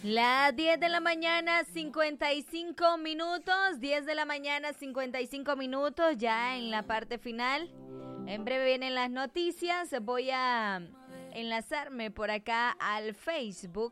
Las 10 de la mañana, 55 minutos. 10 de la mañana, 55 minutos, ya en la parte final. En breve vienen las noticias. Voy a enlazarme por acá al Facebook.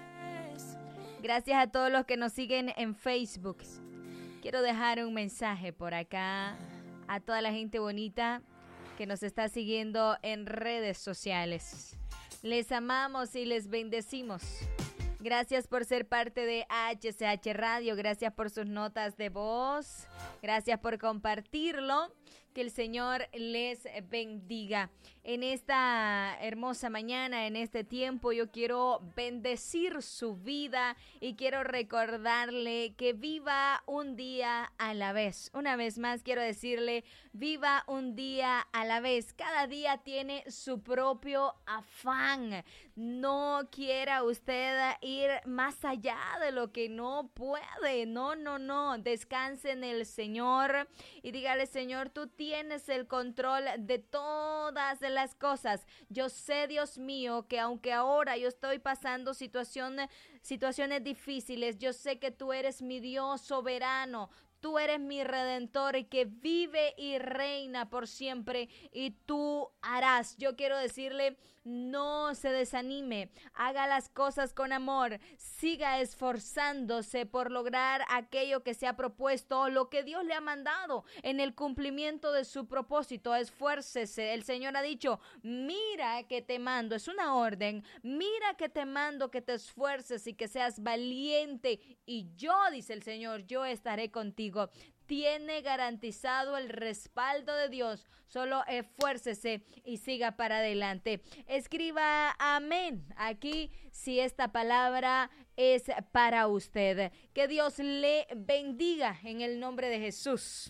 Gracias a todos los que nos siguen en Facebook. Quiero dejar un mensaje por acá a toda la gente bonita que nos está siguiendo en redes sociales. Les amamos y les bendecimos. Gracias por ser parte de HCH Radio, gracias por sus notas de voz, gracias por compartirlo, que el Señor les bendiga. En esta hermosa mañana, en este tiempo, yo quiero bendecir su vida y quiero recordarle que viva un día a la vez. Una vez más quiero decirle, viva un día a la vez. Cada día tiene su propio afán. No quiera usted ir más allá de lo que no puede. No. Descanse en el Señor y dígale, Señor, tú tienes el control de todas las cosas. Yo sé, Dios mío, que aunque ahora yo estoy pasando situaciones difíciles, yo sé que tú eres mi Dios soberano. Tú eres mi Redentor y que vive y reina por siempre y tú harás. Yo quiero decirle, no se desanime, haga las cosas con amor, siga esforzándose por lograr aquello que se ha propuesto o lo que Dios le ha mandado en el cumplimiento de su propósito. Esfuércese. El Señor ha dicho, mira que te mando, es una orden, mira que te mando que te esfuerces y que seas valiente y yo, dice el Señor, yo estaré contigo. Tiene garantizado el respaldo de Dios. Solo esfuércese y siga para adelante. Escriba amén aquí si esta palabra es para usted. Que Dios le bendiga en el nombre de Jesús.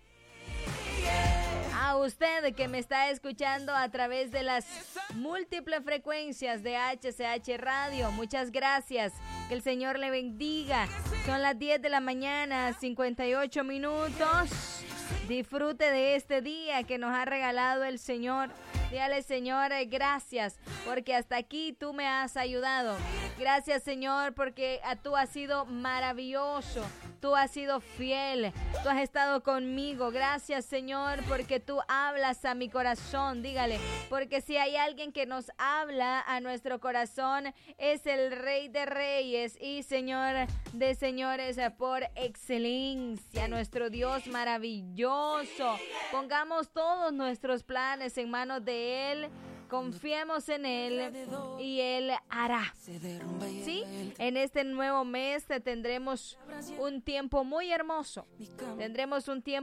A usted que me está escuchando a través de las múltiples frecuencias de HCH Radio, muchas gracias. Que el Señor le bendiga. Son las 10 de la mañana, 58 minutos. Disfrute de este día que nos ha regalado el Señor. Dígale, Señor, gracias, porque hasta aquí tú me has ayudado. Gracias, Señor, porque tú has sido maravilloso. Tú has sido fiel. Tú has estado conmigo. Gracias, Señor, porque tú hablas a mi corazón. Dígale, porque si hay alguien que nos habla a nuestro corazón, es el Rey de Reyes y Señor de Señores por excelencia. Nuestro Dios maravilloso. Pongamos todos nuestros planes en manos de Él. Confiemos en Él y Él hará. Sí, en este nuevo mes tendremos un tiempo muy hermoso. Tendremos un tiempo